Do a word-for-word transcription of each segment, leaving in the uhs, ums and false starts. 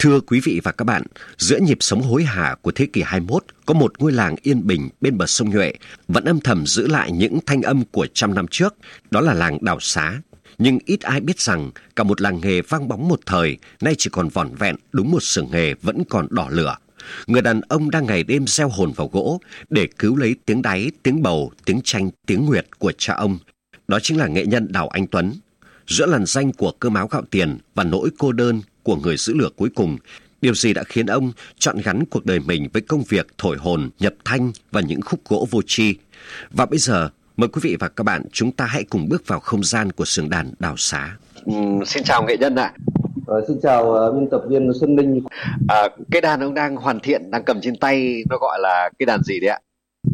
Thưa quý vị và các bạn, giữa nhịp sống hối hả của thế kỷ hai mươi mốt, có một ngôi làng yên bình bên bờ sông Nhuệ vẫn âm thầm giữ lại những thanh âm của trăm năm trước, đó là làng Đào Xá. Nhưng ít ai biết rằng cả một làng nghề vang bóng một thời nay chỉ còn vỏn vẹn đúng một xưởng nghề vẫn còn đỏ lửa. Người đàn ông đang ngày đêm gieo hồn vào gỗ để cứu lấy tiếng đáy, tiếng bầu, tiếng chanh, tiếng nguyệt của cha ông. Đó chính là nghệ nhân Đào Anh Tuấn. Giữa làn danh của cơm áo gạo tiền và nỗi cô đơn của người giữ lửa cuối cùng, điều gì đã khiến ông chọn gắn cuộc đời mình với công việc thổi hồn, nhập thanh và những khúc gỗ vô tri? Và bây giờ, mời quý vị và các bạn chúng ta hãy cùng bước vào không gian của xưởng đàn Đào Xá. Ừ, xin chào nghệ nhân ạ. À, xin chào uh, biên tập viên Xuân Ninh. À, cái đàn ông đang hoàn thiện, đang cầm trên tay, nó gọi là cái đàn gì đấy ạ?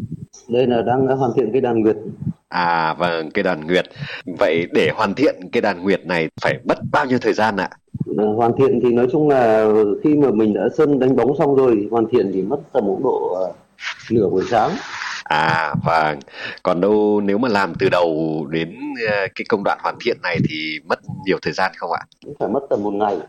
Đây là đang hoàn thiện cái đàn nguyệt. À vâng, cái đàn nguyệt. Vậy để hoàn thiện cái đàn nguyệt này phải mất bao nhiêu thời gian ạ? À, hoàn thiện thì nói chung là khi mà mình đã sân đánh bóng xong rồi, hoàn thiện thì mất tầm một độ uh, nửa buổi sáng. À vâng, còn đâu nếu mà làm từ đầu đến uh, cái công đoạn hoàn thiện này thì mất nhiều thời gian không ạ? Phải mất tầm một ngày.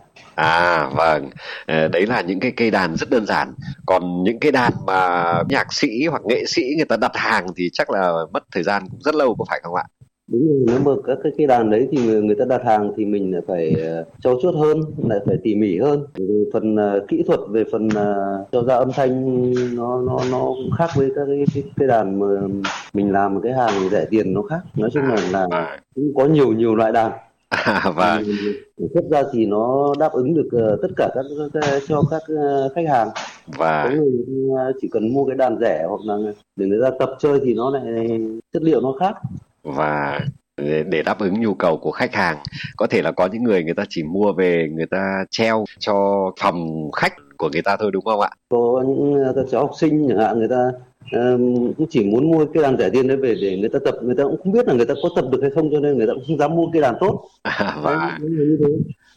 À vâng, à, đấy là những cái cây đàn rất đơn giản. Còn những cái đàn mà nhạc sĩ hoặc nghệ sĩ người ta đặt hàng thì chắc là mất thời gian cũng rất lâu, có phải không ạ? Đúng rồi, nếu mà các cái, cái đàn đấy thì người, người ta đặt hàng thì mình lại phải uh, trau chuốt hơn, lại phải tỉ mỉ hơn. Về phần uh, kỹ thuật, về phần uh, cho ra âm thanh nó nó nó cũng khác với các cái, cái cái đàn mà mình làm cái hàng rẻ tiền nó khác. Nói chung là là à, cũng có nhiều nhiều loại đàn. À, vâng. Xuất ra thì nó đáp ứng được uh, tất cả các, các cho các uh, khách hàng. Và có người uh, chỉ cần mua cái đàn rẻ hoặc là để người ta tập chơi thì nó lại chất liệu nó khác. và để, để đáp ứng nhu cầu của khách hàng, có thể là có những người người ta chỉ mua về người ta treo cho phòng khách của người ta thôi, đúng không ạ? Có những uh, các cháu học sinh chẳng hạn, người ta uh, cũng chỉ muốn mua cái đàn rẻ tiền đấy về để người ta tập, người ta cũng không biết là người ta có tập được hay không, cho nên người ta cũng không dám mua cái đàn tốt. À, và đấy, như thế.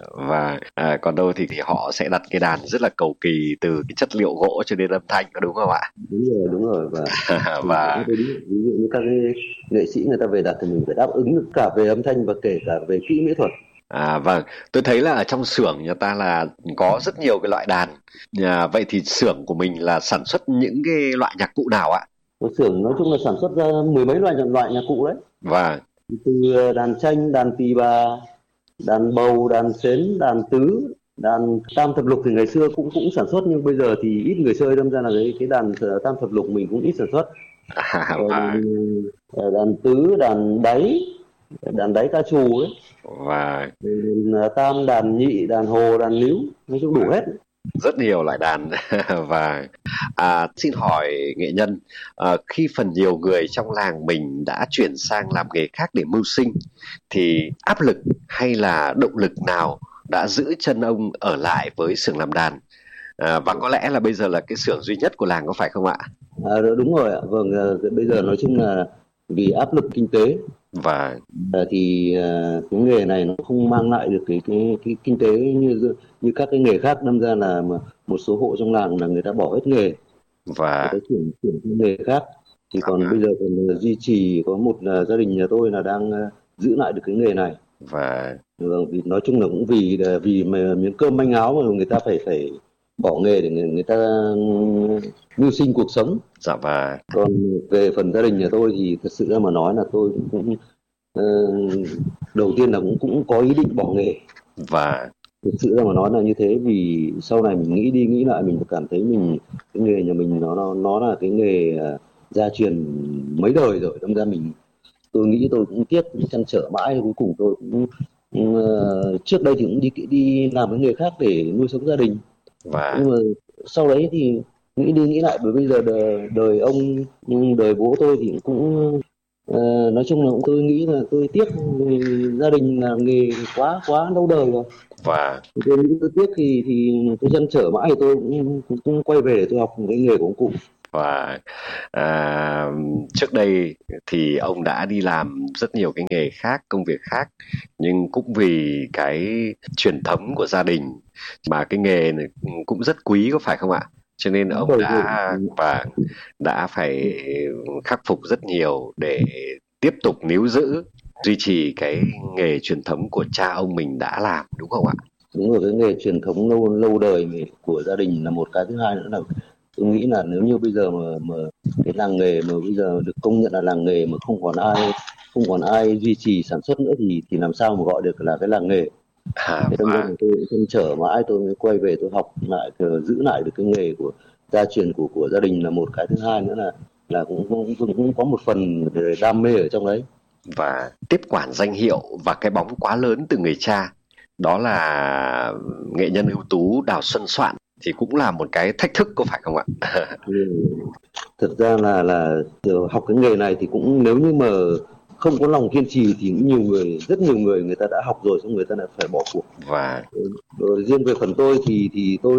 và à, còn đâu thì, thì họ sẽ đặt cái đàn rất là cầu kỳ, từ cái chất liệu gỗ cho đến âm thanh, có đúng không ạ? Đúng rồi, đúng rồi. Và, và ví dụ như các cái nghệ sĩ người ta về đặt thì mình phải đáp ứng được cả về âm thanh và kể cả về kỹ mỹ thuật. À vâng, tôi thấy là ở trong xưởng nhà ta là có rất nhiều cái loại đàn. À, vậy thì xưởng của mình là sản xuất những cái loại nhạc cụ nào ạ? Một xưởng nói chung là sản xuất ra mười mấy loại loại nhạc cụ đấy. Và từ đàn tranh, đàn tỳ bà, đàn bầu, đàn sến, đàn tứ, đàn tam thập lục thì ngày xưa cũng cũng sản xuất, nhưng bây giờ thì ít người chơi, đâm ra là cái cái đàn tam thập lục mình cũng ít sản xuất. à, và... đàn tứ, đàn đáy, đàn đáy ca trù ấy, và đàn tam, đàn nhị, đàn hồ, đàn níu, nói chung đủ hết. Rất nhiều loại đàn. Và à, xin hỏi nghệ nhân, à, khi phần nhiều người trong làng mình đã chuyển sang làm nghề khác để mưu sinh, thì áp lực hay là động lực nào đã giữ chân ông ở lại với xưởng làm đàn? À, và có lẽ là bây giờ là cái xưởng duy nhất của làng, có phải không ạ? À, đúng rồi ạ. Vâng, bây giờ nói chung là vì áp lực kinh tế và thì cái nghề này nó không mang lại được cái cái, cái kinh tế như như các cái nghề khác, đâm ra là một số hộ trong làng là người ta bỏ hết nghề và người ta chuyển chuyển sang nghề khác. Thì còn à. bây giờ còn duy trì, có một là gia đình nhà tôi là đang giữ lại được cái nghề này. Và vì nói chung là cũng vì vì mà miếng cơm manh áo mà người ta phải phải bỏ nghề để người, người ta mưu sinh cuộc sống. Dạ. Và còn về phần gia đình nhà tôi thì thật sự ra mà nói là tôi cũng, cũng uh, đầu tiên là cũng cũng có ý định bỏ nghề. Và thực sự ra mà nói là như thế, vì sau này mình nghĩ đi nghĩ lại mình cảm thấy mình cái nghề nhà mình nó nó nó là cái nghề uh, gia truyền mấy đời rồi, đâm ra mình tôi nghĩ tôi cũng tiếc, cũng chăn trở mãi, cuối cùng tôi cũng uh, trước đây thì cũng đi đi làm cái nghề khác để nuôi sống gia đình. Và nhưng mà sau đấy thì nghĩ đi nghĩ lại, bởi bây giờ đời, đời ông, đời bố tôi thì cũng uh, nói chung là cũng tôi nghĩ là tôi tiếc, vì gia đình làm nghề quá quá lâu đời rồi. Và tôi nghĩ tôi tiếc thì thì tôi chăn trở mãi thì tôi cũng, cũng, cũng quay về để tôi học cái nghề của ông cụ. Và à, trước đây thì ông đã đi làm rất nhiều cái nghề khác, công việc khác, nhưng cũng vì cái truyền thống của gia đình mà cái nghề này cũng rất quý, có phải không ạ? Cho nên ông đã và đã phải khắc phục rất nhiều để tiếp tục níu giữ, duy trì cái nghề truyền thống của cha ông mình đã làm, đúng không ạ? Đúng rồi, cái nghề truyền thống lâu lâu đời của gia đình là một cái. Thứ hai nữa là tôi nghĩ là nếu như bây giờ mà mà cái làng nghề mà bây giờ được công nhận là làng nghề mà không còn ai không còn ai duy trì sản xuất nữa thì thì làm sao mà gọi được là cái làng nghề. À, Thế đâm ra và là tôi cũng chăn trở mãi tôi mới quay về tôi học lại, ờ, giữ lại được cái nghề của gia truyền của của gia đình là một cái. Thứ hai nữa là là cũng cũng, cũng, cũng có một phần về đam mê ở trong đấy. và tiếp quản danh hiệu và cái bóng quá lớn từ người cha, đó là nghệ nhân ưu tú Đào Xuân Soạn, thì cũng là một cái thách thức, có phải không ạ? Ừ. Thật ra là là ờ, học cái nghề này thì cũng nếu như mà không có lòng kiên trì thì cũng nhiều người rất nhiều người người ta đã học rồi xong người ta lại phải bỏ cuộc. Và Rồi riêng về phần tôi thì thì tôi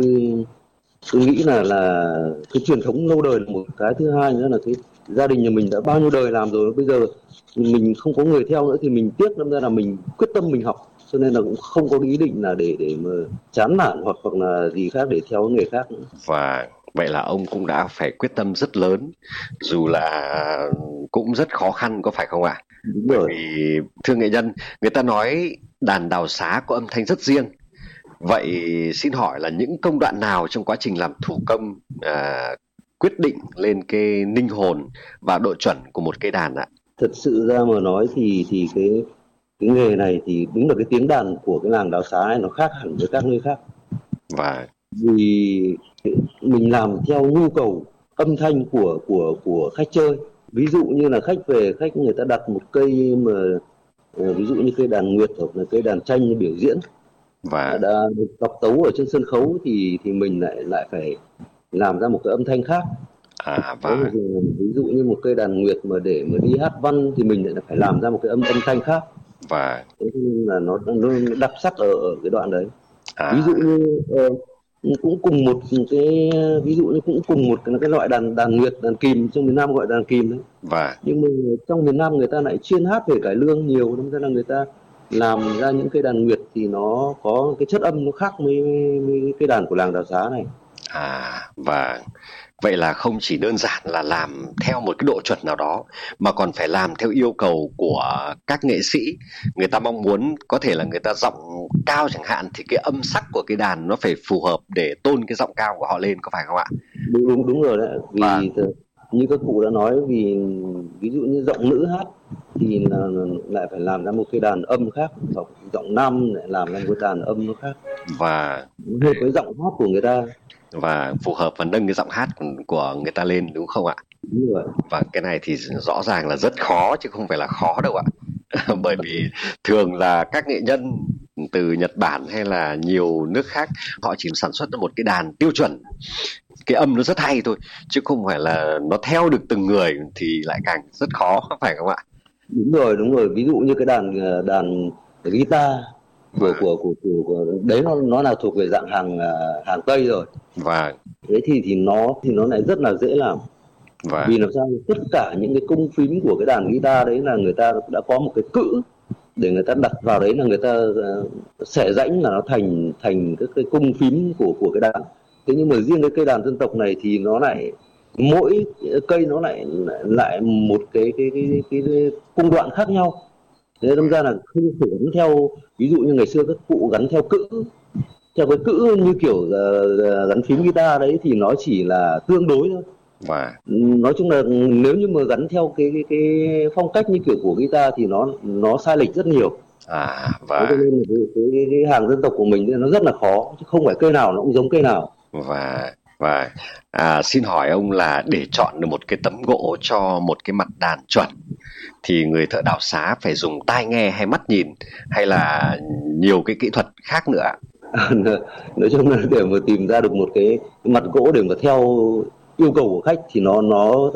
tôi nghĩ là là cái truyền thống lâu đời là một cái. Thứ hai nữa là cái gia đình nhà mình đã bao nhiêu đời làm rồi, bây giờ mình không có người theo nữa thì mình tiếc, đâm ra là mình quyết tâm mình học, cho nên là cũng không có ý định là để để mà chán nản hoặc hoặc là gì khác để theo nghề khác nữa. và vậy là ông cũng đã phải quyết tâm rất lớn, dù là cũng rất khó khăn, có phải không ạ? Đúng Bởi rồi. vì thưa nghệ nhân, người ta nói đàn Đào Xá có âm thanh rất riêng. Vậy xin hỏi là những công đoạn nào trong quá trình làm thủ công à, quyết định lên cái linh hồn và độ chuẩn của một cây đàn ạ? Thật sự ra mà nói thì thì cái cái nghề này thì đúng là cái tiếng đàn của cái làng Đào Xá này nó khác hẳn với các nơi khác, Và vì mình làm theo nhu cầu âm thanh của của của khách chơi. Ví dụ như là khách về, khách người ta đặt một cây mà ờ, ví dụ như cây đàn nguyệt hoặc là cây đàn tranh như biểu diễn và đã được đọc tấu ở trên sân khấu thì thì mình lại lại phải làm ra một cái âm thanh khác. à, Đấy, và ví dụ như một cây đàn nguyệt mà để mà đi hát văn thì mình lại phải làm ra một cái âm âm thanh khác. và Thế nên là nó, nó đặc sắc ở, ở cái đoạn đấy. Ví à, dụ như ờ, cũng cùng một cái ví dụ như cũng cùng một cái, cái loại đàn đàn nguyệt, đàn kìm, trong miền Nam gọi đàn kìm đấy, và nhưng mà trong miền Nam người ta lại chuyên hát về cải lương nhiều, nên là người ta làm ra những cây đàn nguyệt thì nó có cái chất âm nó khác với, với cái đàn của làng Đào Xá này. à, và vậy là không chỉ đơn giản là làm theo một cái độ chuẩn nào đó, mà còn phải làm theo yêu cầu của các nghệ sĩ. Người ta mong muốn có thể là người ta giọng cao chẳng hạn, thì cái âm sắc của cái đàn nó phải phù hợp để tôn cái giọng cao của họ lên, có phải không ạ? Đúng đúng đúng rồi đấy, Và vì th- như các cụ đã nói, vì ví dụ như giọng nữ hát thì là, là lại phải làm ra một cái đàn âm khác, hoặc giọng nam lại làm ra một cái đàn âm nó khác và hợp với giọng hát của người ta. và phù hợp và nâng cái giọng hát của, của người ta lên, đúng không ạ? Đúng rồi. Và cái này thì rõ ràng là rất khó chứ không phải là khó đâu ạ. Bởi vì thường là các nghệ nhân từ Nhật Bản hay là nhiều nước khác, họ chỉ sản xuất ra một cái đàn tiêu chuẩn, cái âm nó rất hay thôi, chứ không phải là nó theo được từng người, thì lại càng rất khó, phải không ạ? Đúng rồi, đúng rồi. Ví dụ như cái đàn ờ, đàn guitar của Và của của, của, của đấy nó nó là thuộc về dạng hàng ờ, hàng Tây rồi. và Thế thì thì nó thì nó lại rất là dễ làm. và Vì làm sao tất cả những cái cung phím của cái đàn guitar đấy là người ta đã có một cái cữ để người ta đặt vào đấy, là người ta ờ, xẻ rãnh là nó thành thành các cái cung phím của của cái đàn. Thế nhưng mà riêng cái cây đàn dân tộc này thì nó lại mỗi cây nó lại lại, lại một cái cái, cái cái cái cung đoạn khác nhau. Thế đâm ra là không thể gắn theo, ví dụ như ngày xưa các cụ gắn theo cữ, theo cái cữ như kiểu uh, gắn phím guitar đấy thì nó chỉ là tương đối thôi. và Nói chung là nếu như mà gắn theo cái cái cái phong cách như kiểu của guitar thì nó nó sai lệch rất nhiều. à, Thế cho và nên là cái, cái, cái, cái hàng dân tộc của mình nó rất là khó, chứ không phải cây nào nó cũng giống cây nào. và và à, xin hỏi ông là để chọn được một cái tấm gỗ cho một cái mặt đàn chuẩn, thì người thợ đào xá phải dùng tai nghe hay mắt nhìn, hay là nhiều cái kỹ thuật khác nữa ạ? Nói chung là để mà tìm ra được một cái, cái mặt gỗ để mà theo yêu cầu của khách thì nó nó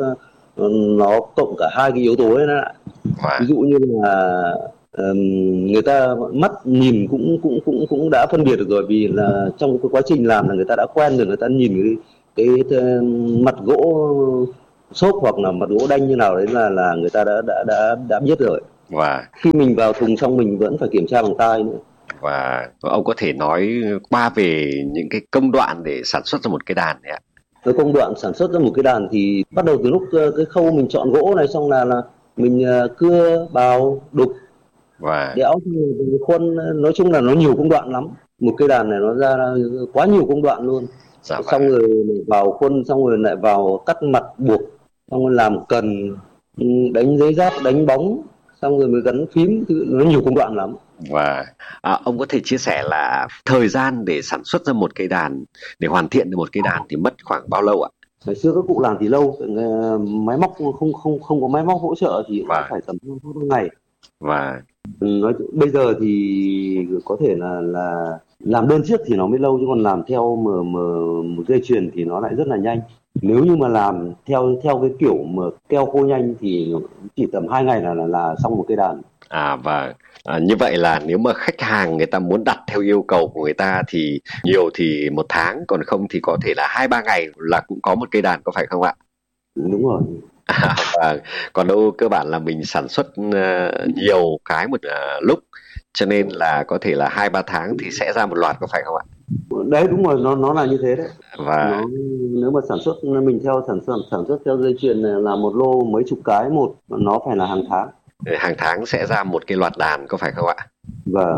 nó cộng cả hai cái yếu tố đấy đó. Và Ví dụ như là ừm, người ta mắt nhìn cũng cũng cũng cũng đã phân biệt được rồi, vì là trong cái quá trình làm là người ta đã quen rồi, người ta nhìn cái cái, cái mặt gỗ xốp hoặc là mặt gỗ đanh như nào đấy là là người ta đã đã đã đã biết rồi. và Khi mình vào thùng xong mình vẫn phải kiểm tra bằng tai nữa. và ông có thể nói qua về những cái công đoạn để sản xuất ra một cái đàn này ạ? Cái công đoạn sản xuất ra một cái đàn thì bắt đầu từ lúc ờ, cái khâu mình chọn gỗ này, xong là là mình ờ, cưa, bào, đục, Và đẽo, khuôn, nói chung là nó nhiều công đoạn lắm. một cây đàn này nó ra quá nhiều công đoạn luôn. Dạ Xong vâng. rồi vào khuôn, xong rồi lại vào cắt mặt buộc, xong rồi làm cần, đánh giấy giáp, đánh bóng, xong rồi mới gắn phím, nó nhiều công đoạn lắm. Và à, ông có thể chia sẻ là thời gian để sản xuất ra một cây đàn, để hoàn thiện được một cây đàn thì mất khoảng bao lâu ạ? Ngày xưa các cụ làm thì lâu, máy móc không không không có máy móc hỗ trợ thì Vâng. phải tầm hai ngày. Và Nói bây giờ thì có thể là là làm đơn chiếc thì nó mới lâu, chứ còn làm theo mà, mà một dây chuyền thì nó lại rất là nhanh. Nếu như mà làm theo theo cái kiểu mà keo khô nhanh thì chỉ tầm hai ngày là là, là xong một cây đàn. À và à, như vậy là nếu mà khách hàng người ta muốn đặt theo yêu cầu của người ta thì nhiều thì một tháng, còn không thì có thể là hai ba ngày là cũng có một cây đàn, có phải không ạ? Đúng rồi. À, và còn đâu cơ bản là mình sản xuất uh, nhiều cái một uh, lúc, cho nên là có thể là hai ba tháng thì sẽ ra một loạt, có phải không ạ? Đấy đúng rồi, nó nó là như thế đấy. Và nó, nếu mà sản xuất mình theo sản xuất sản xuất theo dây chuyền này là một lô mấy chục cái một, nó phải là hàng tháng. hàng tháng sẽ ra một cái loạt đàn, có phải không ạ? Và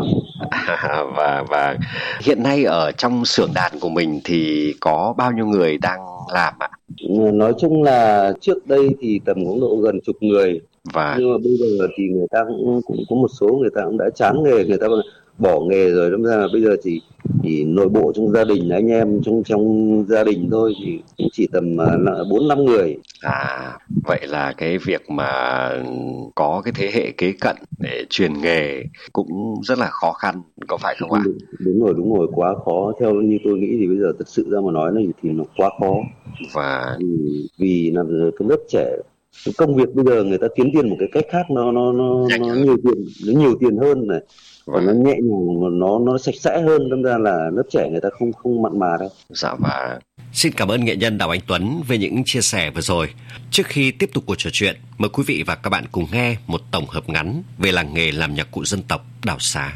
và và hiện nay ở trong xưởng đàn của mình thì có bao nhiêu người đang làm ạ? nói chung là trước đây thì tầm khoảng độ gần chục người, Và nhưng mà bây giờ thì người ta cũng cũng có một số người ta cũng đã chán nghề, người ta bỏ nghề rồi, đâm ra là bây giờ chỉ chỉ nội bộ trong gia đình, anh em trong trong gia đình thôi, thì cũng chỉ tầm bốn năm người. À, vậy là cái việc mà có cái thế hệ kế cận để truyền nghề cũng rất là khó khăn, có phải không ạ? Đúng, đúng rồi, đúng rồi, quá khó. Theo như tôi nghĩ thì bây giờ thực sự ra mà nói này thì nó quá khó. Và vì, vì là cái lớp trẻ, cái công việc bây giờ người ta kiếm tiền một cái cách khác, nó nó nó, nó nhiều tiền, nó nhiều tiền hơn này, và nó nhẹ nhàng, nó nó sạch sẽ hơn, đâm ra là lớp trẻ người ta không không mặn mà đâu. Dạ và xin cảm ơn nghệ nhân Đào Anh Tuấn về những chia sẻ vừa rồi. Trước khi tiếp tục cuộc trò chuyện, mời quý vị và các bạn cùng nghe một tổng hợp ngắn về làng nghề làm nhạc cụ dân tộc Đào Xá.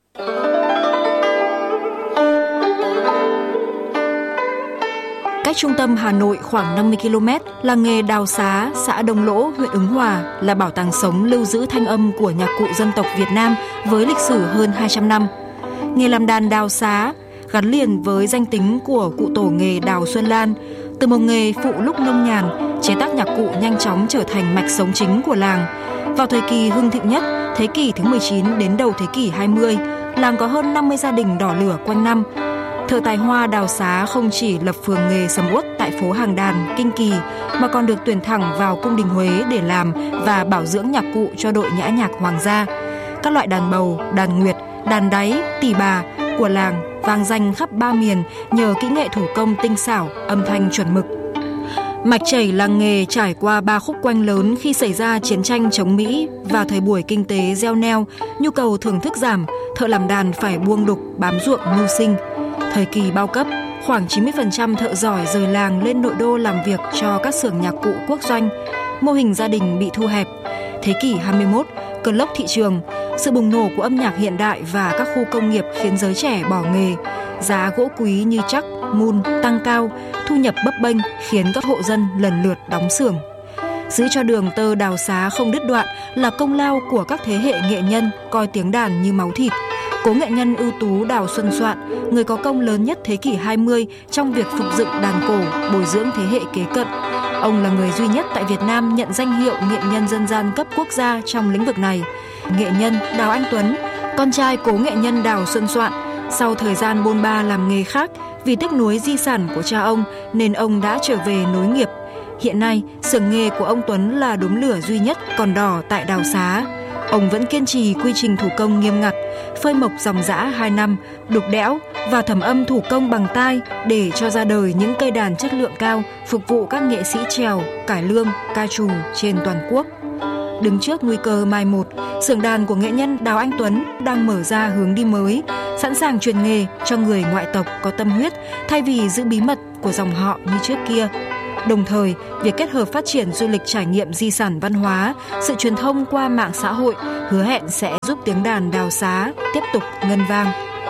Cách trung tâm Hà Nội khoảng năm mươi ki lô mét, làng nghề Đào Xá, xã Đông Lỗ, huyện Ứng Hòa là bảo tàng sống lưu giữ thanh âm của nhạc cụ dân tộc Việt Nam với lịch sử hơn hai trăm năm. Nghề làm đàn Đào Xá gắn liền với danh tính của cụ tổ nghề Đào Xuân Lan. Từ một nghề phụ lúc nông nhàn, chế tác nhạc cụ nhanh chóng trở thành mạch sống chính của làng. Vào thời kỳ hưng thịnh nhất, thế kỷ thứ mười chín đến đầu thế kỷ hai mươi, làng có hơn năm mươi gia đình đỏ lửa quanh năm. Thợ tài hoa Đào Xá không chỉ lập phường nghề sầm uất tại phố Hàng Đàn, Kinh Kỳ, mà còn được tuyển thẳng vào cung đình Huế để làm và bảo dưỡng nhạc cụ cho đội nhã nhạc hoàng gia. Các loại đàn bầu, đàn nguyệt, đàn đáy, tỳ bà của làng vang danh khắp ba miền nhờ kỹ nghệ thủ công tinh xảo, âm thanh chuẩn mực. Mạch chảy làng nghề trải qua ba khúc quanh lớn khi xảy ra chiến tranh chống Mỹ và thời buổi kinh tế gieo neo, nhu cầu thưởng thức giảm, thợ làm đàn phải buông đục, bám ruộng mưu sinh. Thời kỳ bao cấp, khoảng chín mươi phần trăm thợ giỏi rời làng lên nội đô làm việc cho các xưởng nhạc cụ quốc doanh. Mô hình gia đình bị thu hẹp. Thế kỷ hai mươi mốt, cơn lốc thị trường, sự bùng nổ của âm nhạc hiện đại và các khu công nghiệp khiến giới trẻ bỏ nghề. Giá gỗ quý như chắc, mun tăng cao, thu nhập bấp bênh khiến các hộ dân lần lượt đóng xưởng. Giữ cho đường tơ Đào Xá không đứt đoạn là công lao của các thế hệ nghệ nhân coi tiếng đàn như máu thịt. Cố nghệ nhân ưu tú Đào Xuân Soạn, người có công lớn nhất thế kỷ hai mươi trong việc phục dựng đàn cổ, bồi dưỡng thế hệ kế cận. Ông là người duy nhất tại Việt Nam nhận danh hiệu nghệ nhân dân gian cấp quốc gia trong lĩnh vực này. Nghệ nhân Đào Anh Tuấn, con trai cố nghệ nhân Đào Xuân Soạn, sau thời gian bôn ba làm nghề khác, vì tiếc nuối di sản của cha ông nên ông đã trở về nối nghiệp. Hiện nay, xưởng nghề của ông Tuấn là đốm lửa duy nhất còn đỏ tại Đào Xá. Ông vẫn kiên trì quy trình thủ công nghiêm ngặt, phơi mộc dòng dã hai năm, đục đẽo và thẩm âm thủ công bằng tai để cho ra đời những cây đàn chất lượng cao phục vụ các nghệ sĩ chèo, cải lương, ca trù trên toàn quốc. Đứng trước nguy cơ mai một, xưởng đàn của nghệ nhân Đào Anh Tuấn đang mở ra hướng đi mới, sẵn sàng truyền nghề cho người ngoại tộc có tâm huyết thay vì giữ bí mật của dòng họ như trước kia. Đồng thời, việc kết hợp phát triển du lịch trải nghiệm di sản văn hóa, sự truyền thông qua mạng xã hội hứa hẹn sẽ giúp tiếng đàn Đào Xá tiếp tục ngân vang.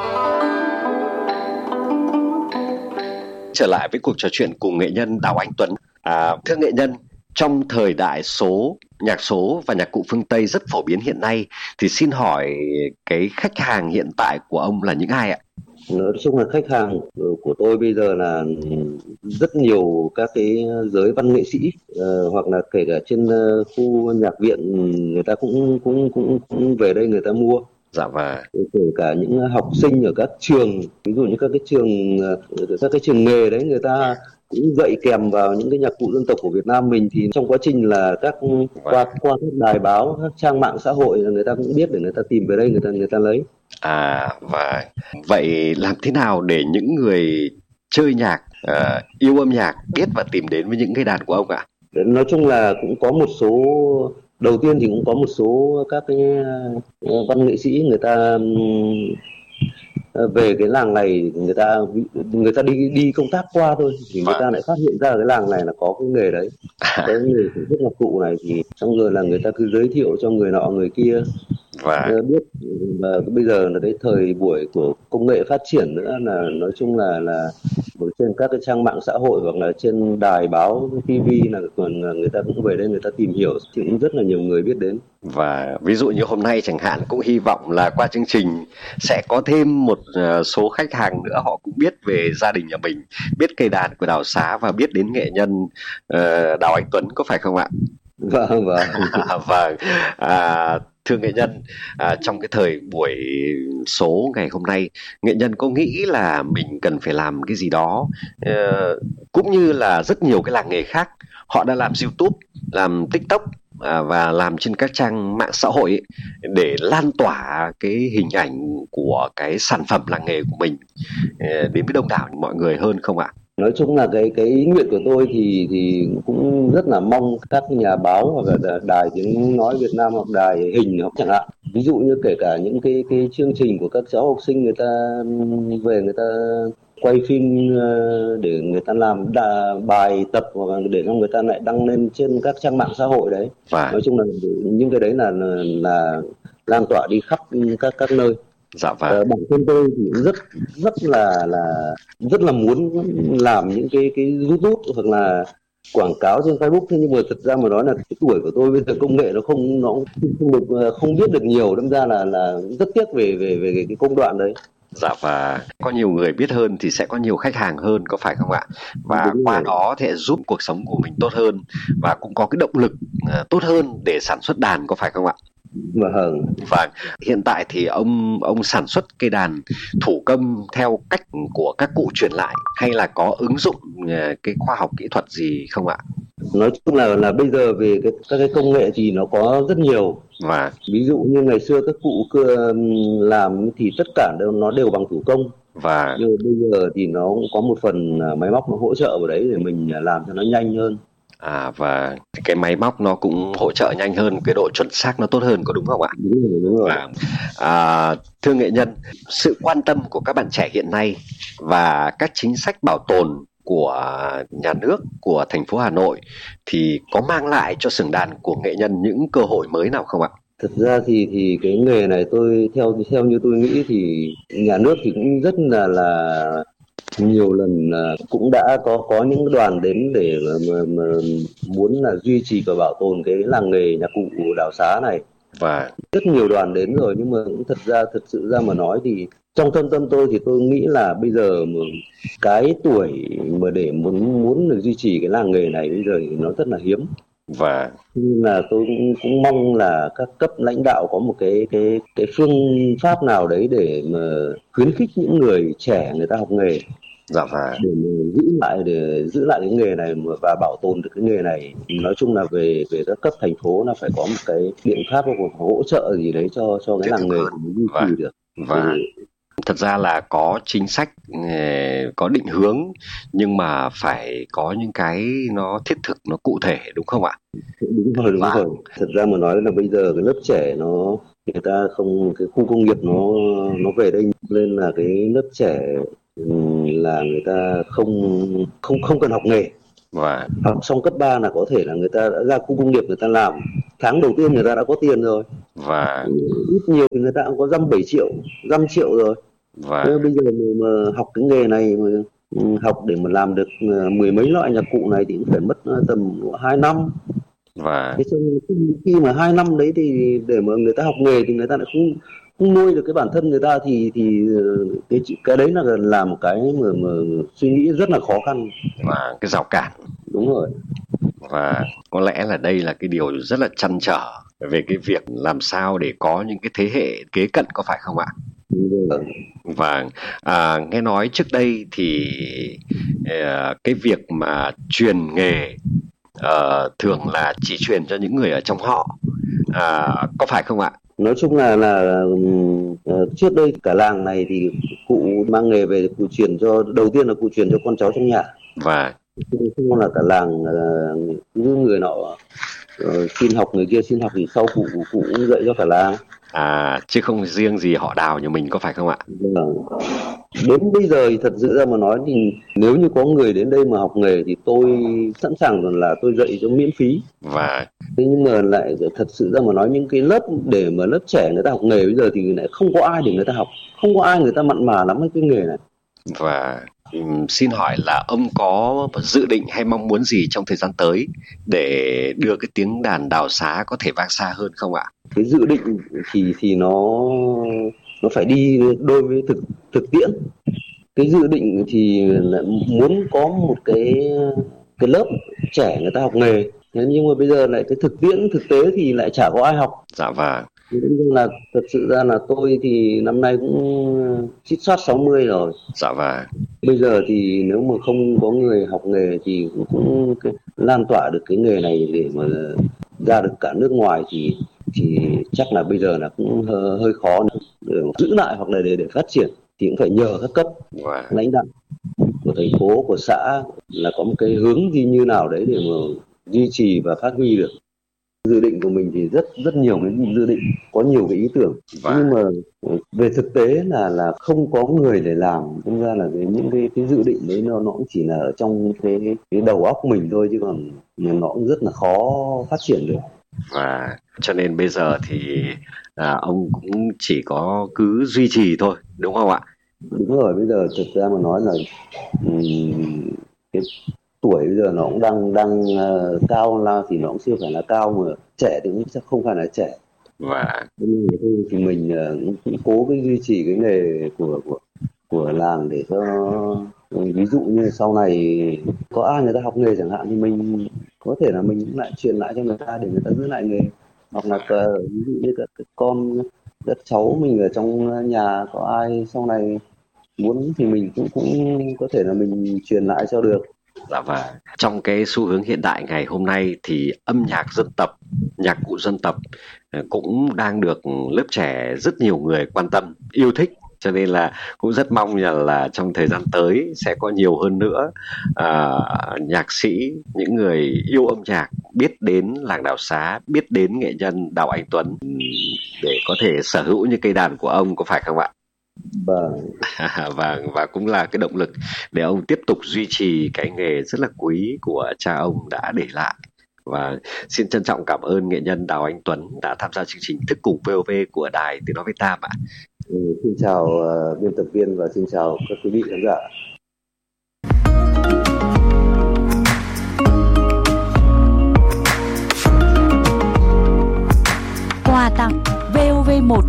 trở lại với cuộc trò chuyện cùng nghệ nhân Đào Anh Tuấn. À, thưa nghệ nhân, trong thời đại số, nhạc số và nhạc cụ phương Tây rất phổ biến hiện nay, thì xin hỏi cái khách hàng hiện tại của ông là những ai ạ? Nói chung là khách hàng của tôi bây giờ là rất nhiều các cái giới văn nghệ sĩ, uh, hoặc là kể cả trên uh, khu nhạc viện người ta cũng cũng cũng cũng về đây người ta mua. Dạ vâng. Kể cả những học sinh ở các trường, ví dụ như các cái trường các cái trường nghề đấy, người ta cũng dạy kèm vào những cái nhạc cụ dân tộc của Việt Nam mình, thì trong quá trình là các qua qua các đài báo, các trang mạng xã hội là người ta cũng biết để người ta tìm về đây người ta người ta lấy. À và vậy làm thế nào để những người chơi nhạc, uh, yêu âm nhạc biết và tìm đến với những cái đàn của ông ạ? Nói chung là cũng có một số, đầu tiên thì cũng có một số các cái văn nghệ sĩ người ta về cái làng này, người ta người ta đi đi công tác qua thôi thì người ta lại phát hiện ra cái làng này là có cái nghề đấy, cái nghề sản xuất nhạc cụ này, thì xong rồi là người ta cứ giới thiệu cho người nọ người kia và biết. Và bây giờ là cái thời buổi của công nghệ phát triển nữa, là nói chung là là trên các cái trang mạng xã hội hoặc là trên đài báo ti vi là còn người ta cũng về đây người ta tìm hiểu, thì cũng rất là nhiều người biết đến. Và ví dụ như hôm nay chẳng hạn, cũng hy vọng là qua chương trình sẽ có thêm một số khách hàng nữa, họ cũng biết về gia đình nhà mình, biết cây đàn của Đào Xá và biết đến nghệ nhân uh, Đào Anh Tuấn, có phải không ạ? Vâng vâng. Vâng. À, thưa nghệ nhân, à, trong cái thời buổi số ngày hôm nay, nghệ nhân có nghĩ là mình cần phải làm cái gì đó, uh, cũng như là rất nhiều cái làng nghề khác họ đã làm YouTube, làm TikTok, à, và làm trên các trang mạng xã hội ấy, để lan tỏa cái hình ảnh của cái sản phẩm làng nghề của mình uh, đến với đông đảo mọi người hơn không ạ? Nói chung là cái cái ý nguyện của tôi thì thì cũng rất là mong các nhà báo hoặc là đài tiếng nói Việt Nam hoặc đài hình hoặc chẳng hạn, ví dụ như kể cả những cái cái chương trình của các cháu học sinh, người ta về người ta quay phim để người ta làm đà, bài tập hoặc là để cho người ta lại đăng lên trên các trang mạng xã hội đấy. Và nói chung là những cái đấy là là, là lan tỏa đi khắp các các nơi. Dạ vâng. Ờ, bản thân tôi thì rất rất là là rất là muốn làm những cái cái YouTube hoặc là quảng cáo trên Facebook, thế nhưng mà thật ra mà nói là cái tuổi của tôi bây giờ công nghệ nó không nó không được không biết được nhiều, đâm ra là là rất tiếc về về về cái công đoạn đấy. Dạ, và có nhiều người biết hơn thì sẽ có nhiều khách hàng hơn, có phải không ạ? Và Đúng qua rồi. đó thì giúp cuộc sống của mình tốt hơn và cũng có cái động lực uh, tốt hơn để sản xuất đàn, có phải không ạ? Vâng. Và hiện tại thì ông ông sản xuất cây đàn thủ công theo cách của các cụ truyền lại, hay là có ứng dụng uh, cái khoa học kỹ thuật gì không ạ? Nói chung là là bây giờ về cái, các cái công nghệ thì nó có rất nhiều. Và ví dụ như ngày xưa các cụ cưa làm thì tất cả đều, nó đều bằng thủ công. và Nhưng bây giờ thì nó cũng có một phần máy móc nó hỗ trợ vào đấy để mình làm cho nó nhanh hơn. À, và cái máy móc nó cũng hỗ trợ nhanh hơn, cái độ chuẩn xác nó tốt hơn, có đúng không ạ? Đúng rồi, đúng rồi. À, à, thưa nghệ nhân, sự quan tâm của các bạn trẻ hiện nay và các chính sách bảo tồn của nhà nước, của thành phố Hà Nội thì có mang lại cho xưởng đàn của nghệ nhân những cơ hội mới nào không ạ? Thật ra thì thì cái nghề này tôi theo theo như tôi nghĩ thì nhà nước thì cũng rất là là nhiều lần cũng đã có có những đoàn đến để mà, mà, mà muốn là duy trì và bảo tồn cái làng nghề nhạc cụ Đào Xá này. Và rất nhiều đoàn đến rồi, nhưng mà cũng thật ra thật sự ra mà nói thì trong thâm tâm tôi thì tôi nghĩ là bây giờ mà cái tuổi mà để muốn muốn được duy trì cái làng nghề này bây giờ thì nó rất là hiếm. và Nên là tôi cũng, cũng mong là các cấp lãnh đạo có một cái cái cái phương pháp nào đấy để mà khuyến khích những người trẻ người ta học nghề. Dạ, và để mà giữ lại để giữ lại cái nghề này và bảo tồn được cái nghề này. Nói chung là về về các cấp thành phố là phải có một cái biện pháp hoặc hỗ trợ gì đấy cho cho cái làng nghề của mình duy trì được. Và thì... thật ra là có chính sách, có định hướng, nhưng mà phải có những cái nó thiết thực, nó cụ thể, đúng không ạ? Đúng rồi, đúng và... rồi. Thật ra mà nói là bây giờ cái lớp trẻ nó người ta không, cái khu công nghiệp nó nó về đây nên là cái lớp trẻ là người ta không không không cần học nghề. Và học xong cấp ba là có thể là người ta đã ra khu công nghiệp người ta làm, tháng đầu tiên người ta đã có tiền rồi. Và ít nhiều thì người ta cũng có dăm bảy triệu, dăm triệu rồi. Và bây giờ mà, mà học cái nghề này mà học để mà làm được mười mấy loại nhạc cụ này thì cũng phải mất tầm hai năm. Và thế cho nên khi mà hai năm đấy thì để mà người ta học nghề thì người ta lại không không nuôi được cái bản thân người ta thì thì cái cái đấy là là một cái mà, mà suy nghĩ rất là khó khăn và cái rào cản. Đúng rồi. Và có lẽ là đây là cái điều rất là trăn trở về cái việc làm sao để có những cái thế hệ kế cận, có phải không ạ? Và à, nghe nói trước đây thì uh, cái việc mà truyền nghề uh, thường là chỉ truyền cho những người ở trong họ, uh, có phải không ạ? Nói chung là là uh, trước đây cả làng này thì cụ mang nghề về, cụ truyền cho, đầu tiên là cụ truyền cho con cháu trong nhà. Và không là cả làng uh, những người nọ uh, xin học, người kia xin học thì sau cụ cụ cũng dạy cho cả làng. À, chứ không riêng gì họ Đào nhà mình, có phải không ạ? Vâng. Đến bây giờ thì thật sự ra mà nói thì nếu như có người đến đây mà học nghề thì tôi sẵn sàng rằng là tôi dạy cho miễn phí. Và thế nhưng mà lại thật sự ra mà nói những cái lớp để mà lớp trẻ người ta học nghề bây giờ thì lại không có ai để người ta học, không có ai người ta mặn mà lắm với cái nghề này. Và um, xin hỏi là ông có dự định hay mong muốn gì trong thời gian tới để đưa cái tiếng đàn Đào Xá có thể vang xa hơn không ạ? Cái dự định thì thì nó nó phải đi đôi với thực thực tiễn. Cái dự định thì là muốn có một cái cái lớp trẻ người ta học nghề, nhưng mà bây giờ lại cái thực tiễn thực tế thì lại chả có ai học. Dạ vâng. Nhưng là thật sự ra là tôi thì năm nay cũng chít soát sáu mươi rồi. Dạ vâng. Bây giờ thì nếu mà không có người học nghề thì cũng, cũng cái, lan tỏa được cái nghề này để mà ra được cả nước ngoài thì thì chắc là bây giờ là cũng hơi, hơi khó nữa. Để giữ lại hoặc là để để phát triển thì cũng phải nhờ các cấp wow. lãnh đạo của thành phố, của xã là có một cái hướng gì như nào đấy để mà duy trì và phát huy được. Dự định của mình thì rất rất nhiều cái dự định, có nhiều cái ý tưởng, wow. nhưng mà về thực tế là là không có người để làm, nên ra là cái, những cái cái dự định đấy nó nó cũng chỉ là ở trong cái cái đầu óc mình thôi, chứ còn nó cũng rất là khó phát triển được. Và cho nên bây giờ thì à, ông cũng chỉ có cứ duy trì thôi, đúng không ạ? Đúng rồi, bây giờ thực ra mà nói là um, cái tuổi bây giờ nó cũng đang đang uh, cao là thì nó cũng chưa phải là cao, mà trẻ thì cũng chắc không phải là trẻ. Và nên thì mình uh, cũng cố cái duy trì cái nghề của của của làng để cho ví dụ như sau này có ai người ta học nghề chẳng hạn thì mình có thể là mình cũng lại truyền lại cho người ta để người ta giữ lại nghề, hoặc là uh, ví dụ như các, các con các cháu mình ở trong nhà có ai sau này muốn thì mình cũng cũng có thể là mình truyền lại cho được. Dạ vâng. Trong cái xu hướng hiện đại ngày hôm nay thì âm nhạc dân tộc, nhạc cụ dân tộc cũng đang được lớp trẻ rất nhiều người quan tâm, yêu thích. Cho nên là cũng rất mong là, là trong thời gian tới sẽ có nhiều hơn nữa à, nhạc sĩ, những người yêu âm nhạc biết đến làng Đào Xá, biết đến nghệ nhân Đào Anh Tuấn để có thể sở hữu những cây đàn của ông, có phải không ạ? Vâng. và, và cũng là cái động lực để ông tiếp tục duy trì cái nghề rất là quý của cha ông đã để lại. Và xin trân trọng cảm ơn nghệ nhân Đào Anh Tuấn đã tham gia chương trình Thức Cùng vê o vê của Đài Tiếng Nói Việt Nam ạ. Ừ, xin chào uh, biên tập viên và xin chào các quý vị khán giả. Quà tặng vê o vê một.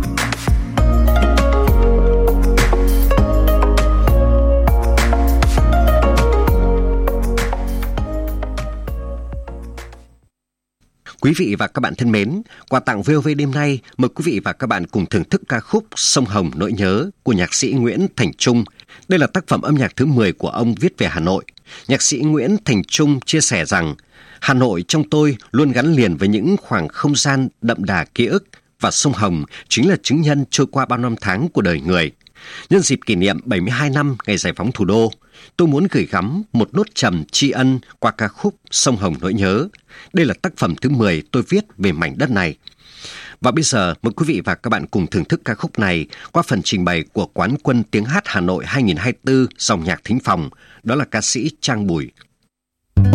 Quý vị và các bạn thân mến, quà tặng vê o vê đêm nay mời quý vị và các bạn cùng thưởng thức ca khúc Sông Hồng Nỗi Nhớ của nhạc sĩ Nguyễn Thành Trung. Đây là tác phẩm âm nhạc thứ mười của ông viết về Hà Nội. Nhạc sĩ Nguyễn Thành Trung chia sẻ rằng Hà Nội trong tôi luôn gắn liền với những khoảng không gian đậm đà ký ức, và sông Hồng chính là chứng nhân trôi qua bao năm tháng của đời người. Nhân dịp kỷ niệm bảy mươi hai năm ngày giải phóng thủ đô, tôi muốn gửi gắm một nốt trầm tri ân qua ca khúc Sông Hồng Nỗi Nhớ. Đây là tác phẩm thứ mười tôi viết về mảnh đất này. Và bây giờ mời quý vị và các bạn cùng thưởng thức ca khúc này qua phần trình bày của Quán quân tiếng hát Hà Nội hai không hai tư dòng nhạc thính phòng, đó là ca sĩ Trang Bùi.